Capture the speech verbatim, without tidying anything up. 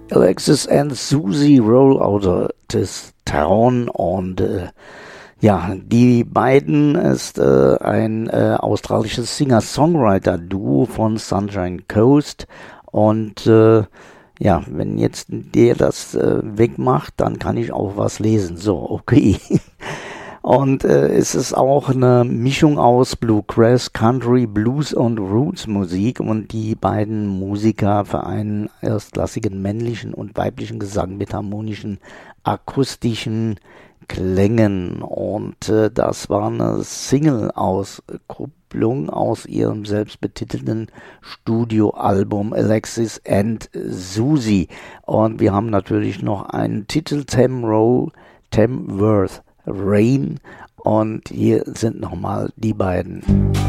Alexis and Susie Roll Out of This Town und äh, ja, die beiden ist äh, ein äh, australisches Singer-Songwriter-Duo von Sunshine Coast und äh, ja, wenn jetzt der das äh, wegmacht, dann kann ich auch was lesen. So, okay. Und äh, es ist auch eine Mischung aus Bluegrass, Country, Blues und Roots Musik und die beiden Musiker vereinen erstklassigen männlichen und weiblichen Gesang mit harmonischen akustischen Klängen und äh, das war eine Single-Auskopplung aus ihrem selbstbetitelten Studioalbum Alexis and Susie und wir haben natürlich noch einen Titel Tamworth, Tamworth Rain und hier sind nochmal die beiden.